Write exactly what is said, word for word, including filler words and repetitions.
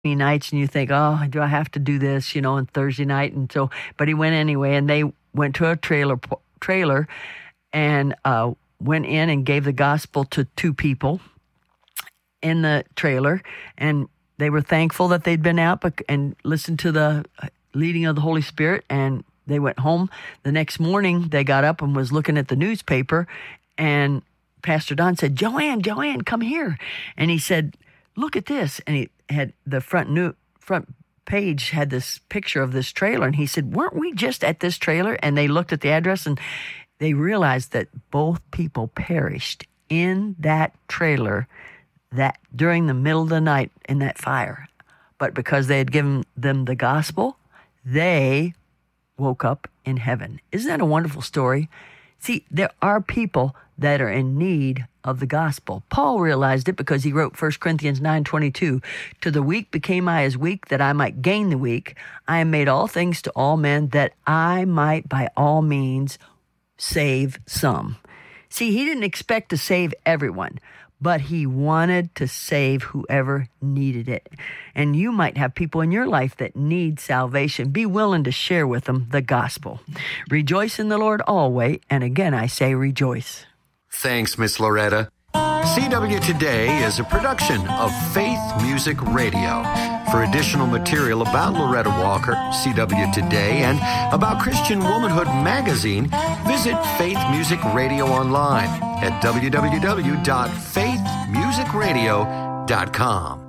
nights and you think, oh, do I have to do this, you know, on Thursday night? And so, but he went anyway, and they went to a trailer trailer and uh, went in and gave the gospel to two people in the trailer, and they were thankful that they'd been out and listened to the leading of the Holy Spirit, and they went home. The next morning, they got up and was looking at the newspaper, and Pastor Don said, Joanne, Joanne, come here. And he said, look at this. And he had the front new front page had this picture of this trailer. And he said, weren't we just at this trailer? And they looked at the address, and they realized that both people perished in that trailer that during the middle of the night in that fire. But because they had given them the gospel, they woke up in heaven. Isn't that a wonderful story? See, there are people that are in need of the gospel. Paul realized it because he wrote First Corinthians nine twenty-two, to the weak became I as weak, that I might gain the weak. I am made all things to all men, that I might by all means save some. See, he didn't expect to save everyone, but he wanted to save whoever needed it. And you might have people in your life that need salvation. Be willing to share with them the gospel. Rejoice in the Lord always, and again I say rejoice. Thanks, Miss Loretta. C W Today is a production of Faith Music Radio. For additional material about Loretta Walker, C W Today, and about Christian Womanhood Magazine, visit Faith Music Radio online at w w w dot faith music radio dot com.